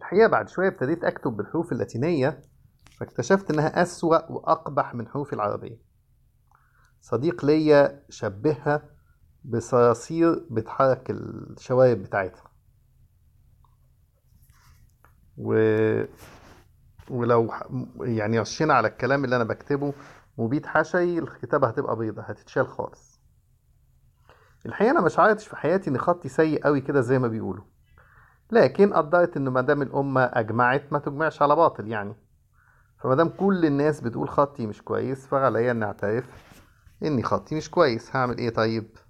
الحقيقة بعد شوية ابتديت أكتب بالحروف اللاتينية، فاكتشفت إنها أسوأ وأقبح من حروف العربية. صديق ليا شبهها بصراصير بتحرك الشوارب بتاعتها. و... ولو يعني رشينا على الكلام اللي أنا بكتبه مبيد حشري، الكتابة هتبقى بيضة، هتتشال خالص. الحقيقة أنا مش عارفش في حياتي إن خطي سيء قوي كده زي ما بيقولوا، لكن قدرت إنه مادام الأمة أجمعت ما تجمعش على باطل يعني. فمادام كل الناس بتقول خطي مش كويس، فعليا إني أعترف إني خطي مش كويس. هعمل إيه طيب؟